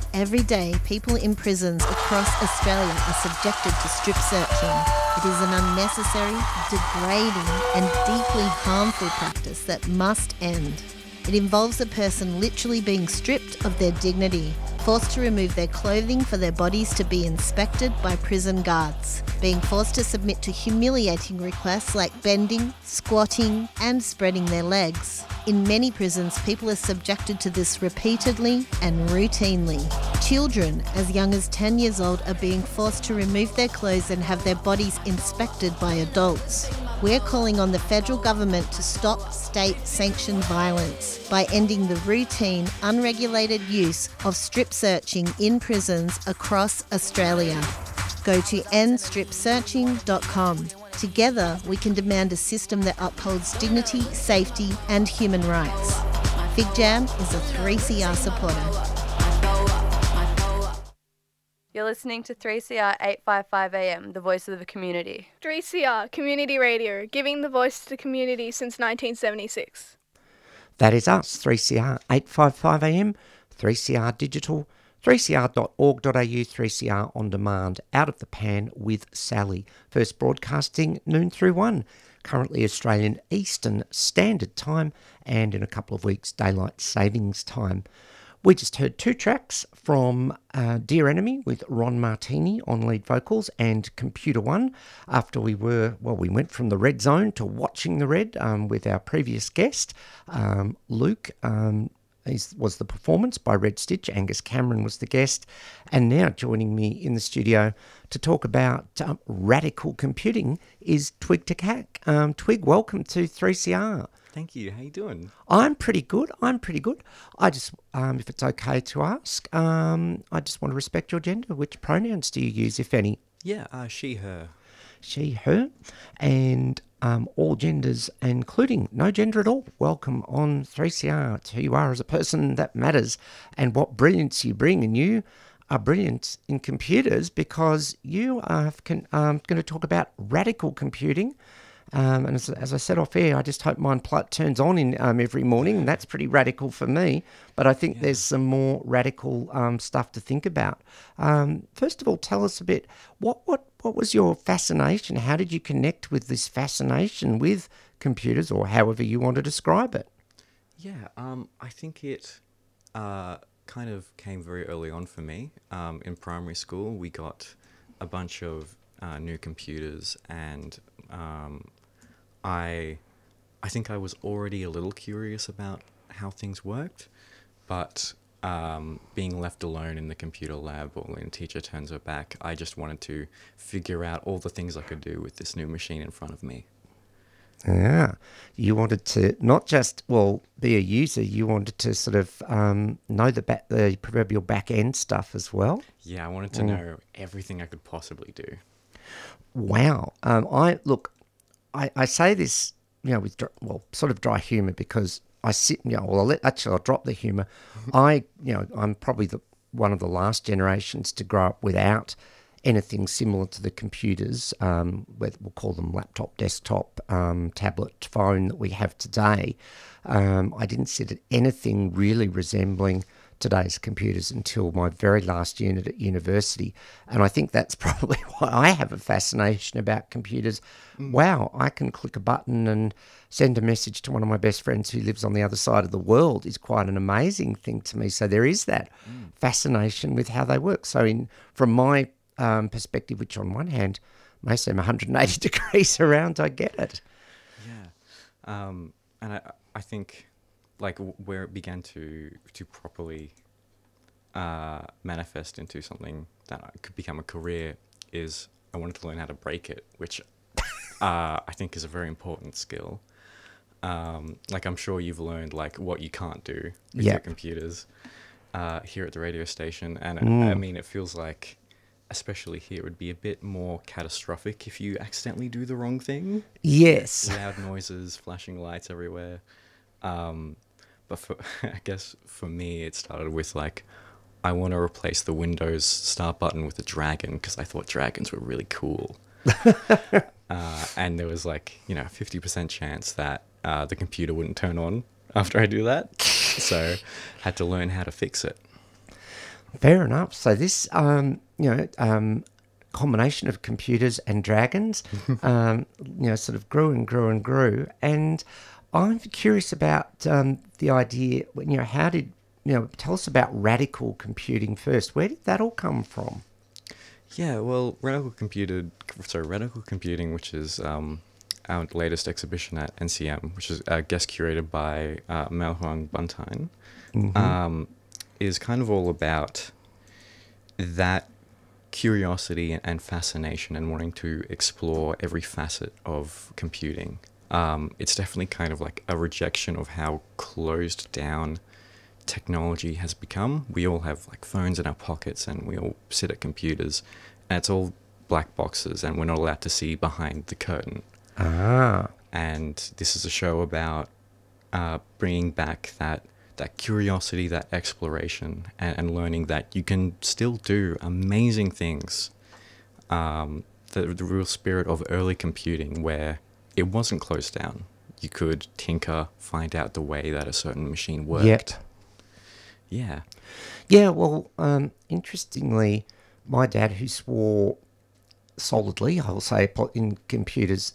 Every day, people in prisons across Australia are subjected to strip searching. It is an unnecessary, degrading and deeply harmful practice that must end. It involves a person literally being stripped of their dignity, forced to remove their clothing for their bodies to be inspected by prison guards, being forced to submit to humiliating requests like bending, squatting and spreading their legs. In many prisons, people are subjected to this repeatedly and routinely. Children as young as 10 years old are being forced to remove their clothes and have their bodies inspected by adults. We're calling on the federal government to stop state-sanctioned violence by ending the routine, unregulated use of strip searching in prisons across Australia. Go to endstripsearching.com. Together, we can demand a system that upholds dignity, safety and human rights. Fig Jam is a 3CR supporter. You're listening to 3CR 855 AM, the voice of the community. 3CR, Community Radio, giving the voice to the community since 1976. That is us, 3CR 855 AM, 3CR Digital, 3cr.org.au, 3CR On Demand, Out of the Pan with Sally. First broadcasting noon through 1, currently Australian Eastern Standard Time, and in a couple of weeks, Daylight Savings Time. We just heard two tracks from Dear Enemy with Ron Martini on lead vocals and Computer One after we went from the Red Zone to Watching the Red with our previous guest, Luke. Was the performance by Red Stitch. Angus Cameron was the guest. And now joining me in the studio to talk about radical computing is Twig Takak. Twig, welcome to 3CR. Thank you. How you doing? I'm pretty good. I just, if it's okay to ask, I just want to respect your gender. Which pronouns do you use, if any? Yeah, she, her. She, her, and all genders, including no gender at all. Welcome on 3CR to who you are as a person that matters and what brilliance you bring. And you are brilliant in computers because you are going to talk about radical computing. And as I said off air, I just hope mine turns on in every morning, and that's pretty radical for me. But I think there's some more radical stuff to think about. First of all, tell us a bit, what was your fascination? How did you connect with this fascination with computers, or however you want to describe it? Yeah, I think it kind of came very early on for me. In primary school, we got a bunch of new computers, and I think I was already a little curious about how things worked, but being left alone in the computer lab or when a teacher turns her back, I just wanted to figure out all the things I could do with this new machine in front of me. Yeah, you wanted to not just, be a user, you wanted to sort of know the proverbial back-end stuff as well? Yeah, I wanted to know everything I could possibly do. Wow. I say this, with sort of dry humour because I sit, I'll drop the humour. I'm probably one of the last generations to grow up without anything similar to the computers, we'll call them laptop, desktop, tablet, phone that we have today. I didn't sit at anything really resembling today's computers until my very last unit at university. And I think that's probably why I have a fascination about computers. Wow, I can click a button and send a message to one of my best friends who lives on the other side of the world is quite an amazing thing to me. So there is that fascination with how they work. So from my perspective, which on one hand may seem 180 degrees around, I get it. Yeah. And I think where it began to properly manifest into something that could become a career is I wanted to learn how to break it, which I think is a very important skill. I'm sure you've learned what you can't do with your computers here at the radio station. And I mean, it feels like, especially here, it would be a bit more catastrophic if you accidentally do the wrong thing. Yes. Loud noises, flashing lights everywhere. But I guess for me, it started with I want to replace the Windows start button with a dragon because I thought dragons were really cool. And there was 50% chance that the computer wouldn't turn on after I do that. So had to learn how to fix it. Fair enough. So this, combination of computers and dragons, sort of grew and grew and grew. And I'm curious about the idea. How did tell us about radical computing first? Where did that all come from? Yeah, well, radical computing, which is our latest exhibition at NCM, which is guest curated by Mel Huang Buntine, is kind of all about that curiosity and fascination and wanting to explore every facet of computing. It's definitely kind of like a rejection of how closed down technology has become. We all have like phones in our pockets and we all sit at computers and it's all black boxes and we're not allowed to see behind the curtain. And this is a show about bringing back that curiosity, that exploration, and learning that you can still do amazing things. The real spirit of early computing where it wasn't closed down. You could tinker, find out the way that a certain machine worked. Yep. Yeah. Yeah, well, interestingly, my dad, who swore solidly, I will say, in computers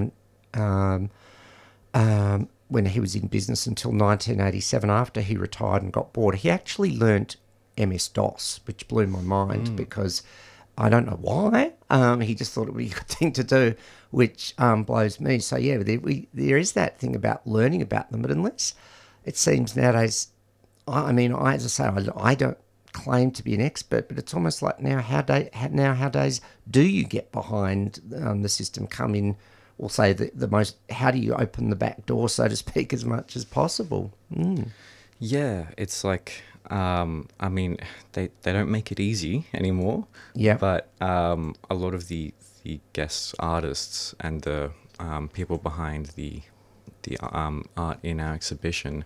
when he was in business until 1987, after he retired and got bored, he actually learnt MS-DOS, which blew my mind because I don't know why. He just thought it would be a good thing to do, which blows me. So, yeah, there is that thing about learning about them, but unless it seems nowadays, as I say, I don't claim to be an expert, but it's almost like nowadays, do you get behind the system, come in, we'll say the most, how do you open the back door, so to speak, as much as possible? Yeah, it's like, they don't make it easy anymore. Yeah. But a lot of the guest artists and the people behind the art in our exhibition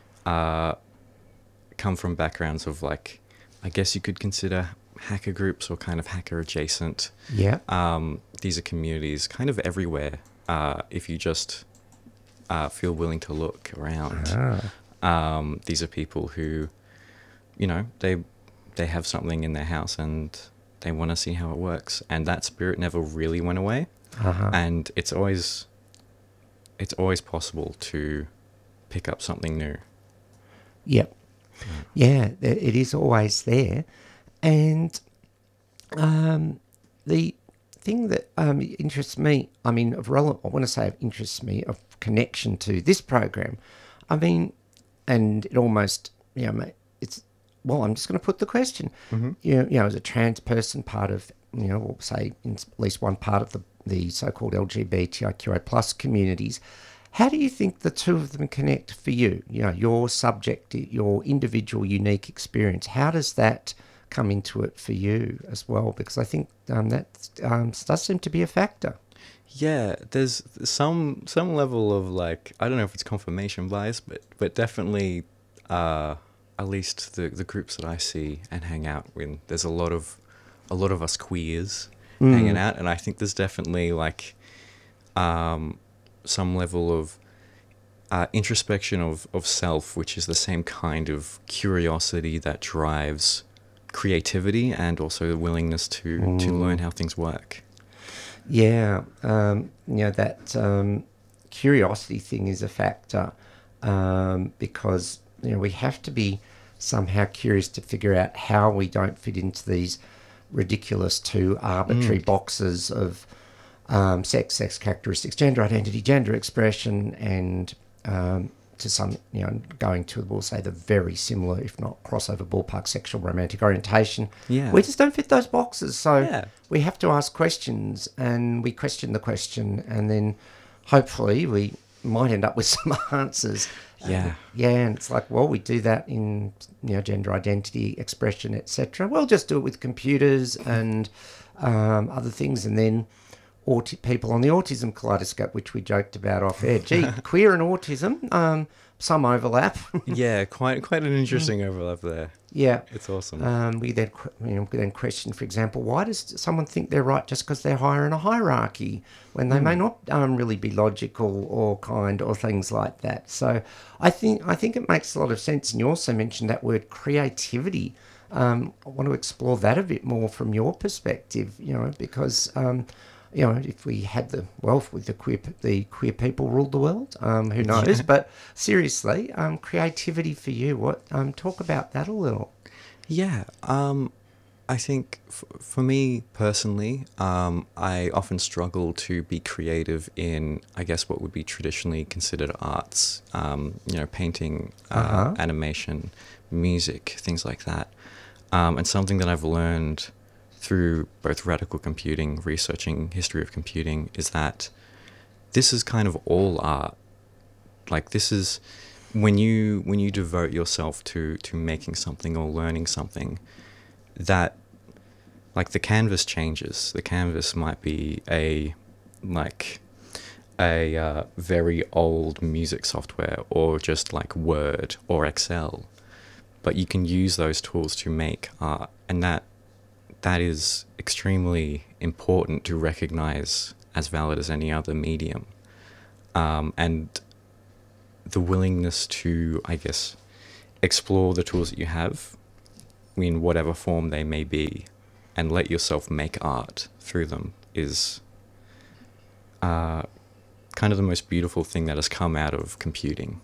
come from backgrounds of, like, I guess you could consider hacker groups or kind of hacker adjacent. Yeah. These are communities kind of everywhere if you just feel willing to look around. These are people who, they have something in their house and they want to see how it works. And that spirit never really went away. And it's always possible to pick up something new. Yep. Yeah, it is always there. And the thing that interests me, interests me, of connection to this program, and it almost, I'm just going to put the question, as a trans person, part of, we'll say in at least one part of the so-called LGBTIQA plus communities, how do you think the two of them connect for you? Your subject, your individual unique experience, how does that come into it for you as well? Because I think that does seem to be a factor. Yeah, there's some level of, like, I don't know if it's confirmation bias, but definitely at least the groups that I see and hang out with, there's a lot of us queers hanging out, and I think there's definitely, like, some level of introspection of self, which is the same kind of curiosity that drives creativity and also the willingness to learn how things work. Yeah, that curiosity thing is a factor because, we have to be somehow curious to figure out how we don't fit into these ridiculous two arbitrary boxes of sex characteristics, gender identity, gender expression, and to some, going to, we'll say, the very similar, if not crossover ballpark, sexual romantic orientation. Yeah. We just don't fit those boxes. So we have to ask questions, and we question the question, and then hopefully we might end up with some answers. Yeah. And it's like, well, we do that in, gender identity, expression, etc. We'll just do it with computers and other things, and then people on the autism kaleidoscope, which we joked about off air. Gee, queer and autism, some overlap. Yeah, quite an interesting overlap there. Yeah, it's awesome. We then question, for example, why does someone think they're right just because they're higher in a hierarchy when they may not really be logical or kind or things like that. So I think it makes a lot of sense. And you also mentioned that word creativity I want to explore that a bit more from your perspective, because, if we had the wealth with the queer people ruled the world, who knows? Yeah. But seriously, creativity for you, talk about that a little. Yeah, I think for me personally, I often struggle to be creative in, I guess, what would be traditionally considered arts, painting, animation, music, things like that. And something that I've learned through both radical computing, researching history of computing, is that this is kind of all art. Like, this is when you devote yourself to making something or learning something, that, like, the canvas changes. The canvas might be a very old music software, or just like Word or Excel, but you can use those tools to make art, and that is extremely important to recognize as valid as any other medium. And the willingness to, I guess, explore the tools that you have in whatever form they may be, and let yourself make art through them is kind of the most beautiful thing that has come out of computing.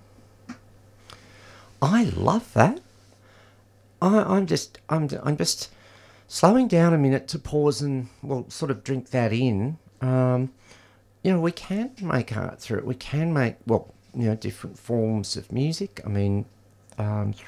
I love that. I'm just slowing down a minute to pause and, well, sort of drink that in. We can make art through it. We can make, different forms of music. I mean,